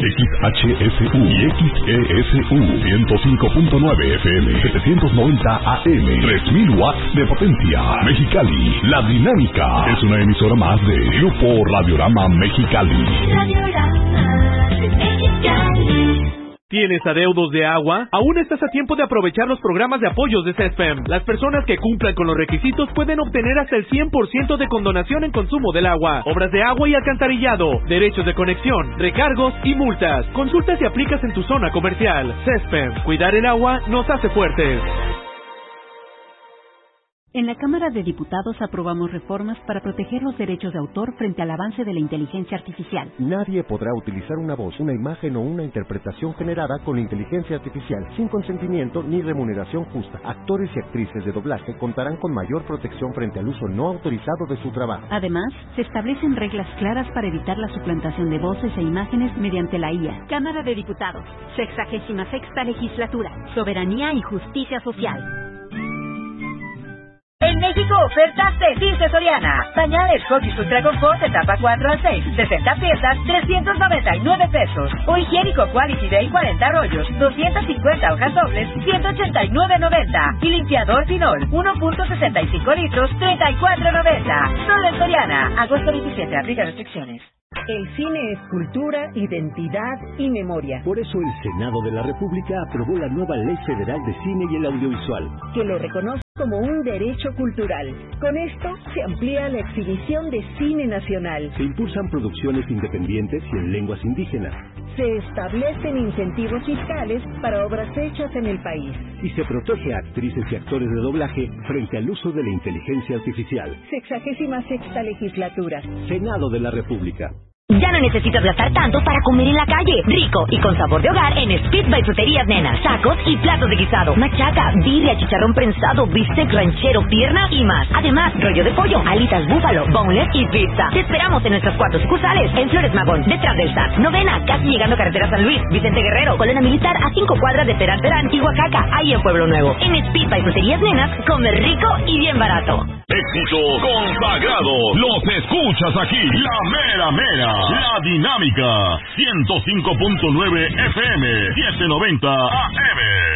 XHSU y XESU 105.9 FM, 790 AM, 3000 watts de potencia. Mexicali, La Dinámica es una emisora más de Grupo Radiorama Mexicali. ¿Tienes adeudos de agua? Aún estás a tiempo de aprovechar los programas de apoyos de CESPEM. Las personas que cumplan con los requisitos pueden obtener hasta el 100% de condonación en consumo del agua, obras de agua y alcantarillado, derechos de conexión, recargos y multas. Consulta si aplicas en tu zona comercial. CESPEM. Cuidar el agua nos hace fuertes. En la Cámara de Diputados aprobamos reformas para proteger los derechos de autor frente al avance de la inteligencia artificial. Nadie podrá utilizar una voz, una imagen o una interpretación generada con inteligencia artificial sin consentimiento ni remuneración justa. Actores y actrices de doblaje contarán con mayor protección frente al uso no autorizado de su trabajo. Además, se establecen reglas claras para evitar la suplantación de voces e imágenes mediante la IA. Cámara de Diputados, 66ª Legislatura, Soberanía y Justicia Social. En México, ofertas de Dice Soriana. Pañales Huggies Ultra Confort, etapa 4 al 6, 60 piezas, 399 pesos. O higiénico Quality Day 40 rollos, 250 hojas dobles, 189.90. Y limpiador Pinol, 1.65 litros, 34.90. Solo en Soriana. Agosto 27, aplica restricciones. El cine es cultura, identidad y memoria. Por eso el Senado de la República aprobó la nueva Ley Federal de Cine y el Audiovisual, que lo reconoce como un derecho cultural. Con esto se amplía la exhibición de cine nacional. Se impulsan producciones independientes y en lenguas indígenas. Se establecen incentivos fiscales para obras hechas en el país. Y se protege a actrices y actores de doblaje frente al uso de la inteligencia artificial. 66ª Legislatura. Senado de la República. Ya no necesitas gastar tanto para comer en la calle. Rico y con sabor de hogar en Speed by Fruterías Nena. Tacos y platos de guisado, machaca, birria, chicharrón prensado, bistec ranchero, pierna y más. Además, rollo de pollo, alitas búfalo, boneless y pizza. Te esperamos en nuestras 4 sucursales. En Flores Magón, detrás del SAT. Novena, casi llegando a Carretera San Luis. Vicente Guerrero, Colonia Militar a 5 cuadras de Terán Terán y Oaxaca. Ahí en Pueblo Nuevo. En Speed by Fruterías Nenas, comer rico y bien barato. Éxito consagrado. Los escuchas aquí. La mera mera. La Dinámica. 105.9 FM. 790 AM.